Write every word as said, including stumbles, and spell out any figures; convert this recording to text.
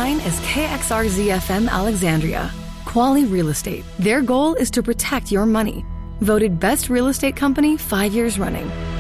nine is K X R Z F M Alexandria. Quali Real Estate. Their goal is to protect your money. Voted Best Real Estate Company five years running.